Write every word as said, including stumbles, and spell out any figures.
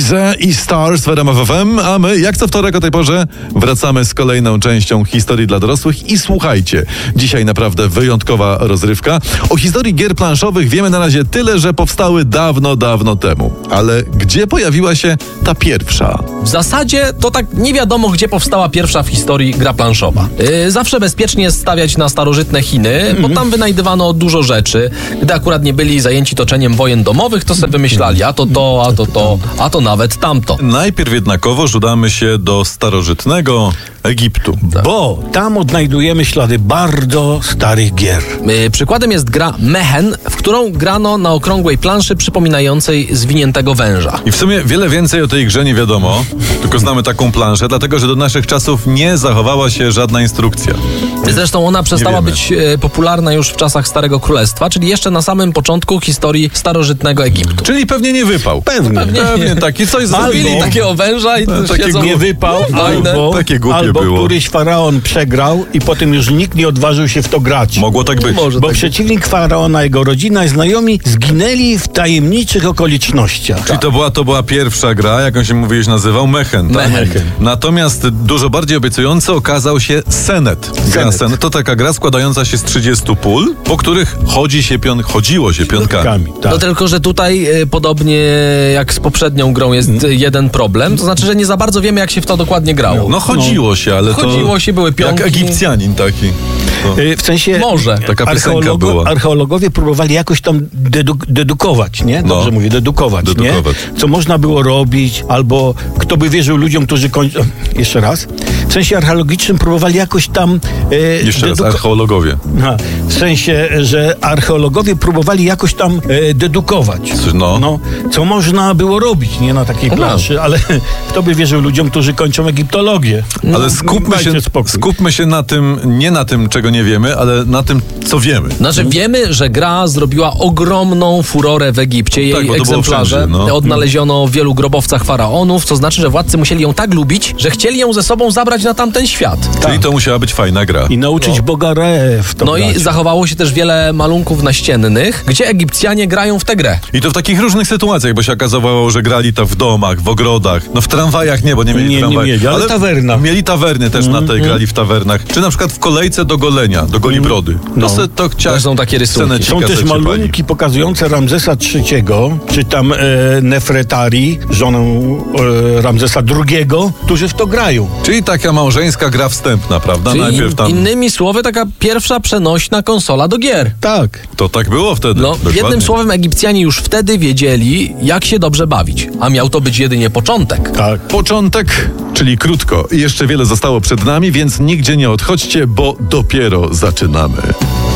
Liza i Stars w R M F F M, a my, jak co wtorek o tej porze, wracamy z kolejną częścią historii dla dorosłych. I słuchajcie, dzisiaj naprawdę wyjątkowa rozrywka. O historii gier planszowych wiemy na razie tyle, że powstały dawno, dawno temu. Ale gdzie pojawiła się ta pierwsza? W zasadzie to tak nie wiadomo, gdzie powstała pierwsza w historii gra planszowa. Yy, zawsze bezpiecznie jest stawiać na starożytne Chiny, mm-hmm. bo tam wynajdywano dużo rzeczy. Gdy akurat nie byli zajęci toczeniem wojen domowych, to sobie wymyślali, a to to, a to to, a to nawet tamto. Najpierw jednakowoż udamy się do starożytnego Egiptu. Tak. Bo tam odnajdujemy ślady bardzo starych gier. Yy, przykładem jest gra Mehen, w którą grano na okrągłej planszy przypominającej zwiniętego węża. I w sumie wiele więcej o tej grze nie wiadomo, tylko znamy taką planszę, dlatego że do naszych czasów nie zachowała się żadna instrukcja. Zresztą ona przestała być e, popularna już w czasach Starego Królestwa, czyli jeszcze na samym początku historii starożytnego Egiptu. Czyli pewnie nie wypał. Pewnie. Pewnie, pewnie taki coś zrobili. Albo- Takiego węża i No, siedzą... takiego Nie wypał, Fajne. albo, Takie głupie albo było. któryś faraon przegrał i potem już nikt nie odważył się w to grać. Mogło tak być. Może Bo tak przeciwnik faraona, jego rodzina i znajomi zginęli w tajemniczych okolicznościach. Czyli to była, to była pierwsza gra, jak on się mówiłeś nazywał, Mehen. Tak? Mehen. Natomiast dużo bardziej obiecujący okazał się Senet. Gra Senet. Senet to taka gra składająca się z trzydziestu pól, po których chodzi się pion, chodziło się pionkami. Kami, tak. No tylko, że tutaj e, podobnie jak z poprzednią grą jest e, jeden problem, to znaczy, że nie za bardzo wiemy, jak się w to dokładnie grało. No chodziło się, ale to... Chodziło się, były pionki. Jak Egipcjanin taki. To... Y, W sensie Może. Taka piosenka była. archeologowie próbowali jakoś tam dedu- dedukować, nie? Dobrze No. mówię, dedukować, Dedukować. nie? Co można było robić, albo kto by wierzył ludziom, którzy kończą... Jeszcze raz. W sensie archeologicznym próbowali jakoś tam... E, Jeszcze raz, deduko- archeologowie. Aha, w sensie, że archeologowie próbowali jakoś tam e, dedukować. No. No, co można było robić, nie na takiej planszy, ale kto by wierzył ludziom, którzy kończą egiptologię. Ale skupmy Dajcie się, spokój. skupmy się na tym, nie na tym, czego nie wiemy, ale na tym, co wiemy. Znaczy wiemy, że gra zrobiła ogromną furorę w Egipcie. Jej Tak, bo to było egzemplarze wszędzie, no. odnaleziono w wielu grobowcach faraonów, co znaczy, że władcy musieli ją tak lubić, że chcieli ją ze sobą zabrać na tamten świat. Czyli to musiała być fajna gra. I nauczyć Boga Re w to No grać. i zachowało się też wiele malunków naściennych, gdzie Egipcjanie grają w tę grę. I to w takich różnych sytuacjach, bo się okazywało, że grali to w domach, w ogrodach, no w tramwajach nie, bo nie mieli Nie, nie tramwajów. mieli, ale tawerna. Mieli tawerny też na tej, grali w tawernach. Czy na przykład w kolejce do golenia, do goli brody. No. To, se, to chciałeś... Też są takie rysunki. Senecika Są se też ciepali. malunki pokazujące Ramzesa trzeciego, czy tam e, Nefretari, żonę e, Ramzesa drugiego, którzy w to grają. Czyli taka małżeńska gra wstępna, prawda? Czyli Najpierw tam... innymi słowy, taka pierwsza przenośna konsola do gier. Tak. To tak było wtedy. No, dokładnie. jednym słowem Egipcjanie już wtedy wiedzieli, jak się dobrze bawić. A miał to być jedynie początek. Tak. Początek, czyli krótko. Jeszcze wiele zostało przed nami, więc nigdzie nie odchodźcie, bo dopiero zaczynamy.